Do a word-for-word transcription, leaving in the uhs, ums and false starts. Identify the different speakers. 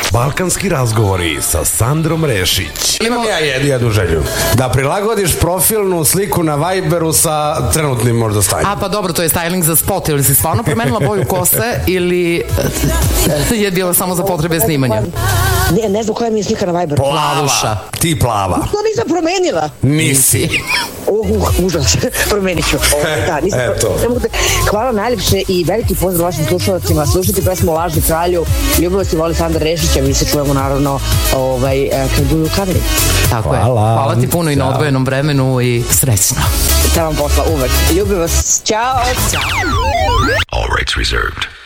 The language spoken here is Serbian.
Speaker 1: Balkanski razgovori sa Sandrom Rešić. Imam ja jednu želju. Da prilagodiš profilnu sliku na Viberu sa trenutnim možda stanjem.
Speaker 2: A pa dobro, to je styling za spot. Ili si stvarno promenila boju kose ili je bilo samo za potrebe snimanja?
Speaker 3: Ne, ne znam koja mi je slika na Viberu.
Speaker 2: Plavuša.
Speaker 1: Ti plava.
Speaker 3: To nisam promenila.
Speaker 1: Nisi.
Speaker 3: Uh, užas, promenit ću. Da, nisam promenila. Hvala najljepše i veliki pozdrav vašim slušalacima. Slušajte pesmu Lažni kralju. Ljubilo si voli Sandra Rešića. Mi se čujemo naravno ovaj, kad budu u kameri.
Speaker 2: Tako je. Hvala ti puno i na odvojenom vremenu i srećno.
Speaker 3: Te vam posla uvek. Ljubim vas. Ćao.
Speaker 4: All rights reserved.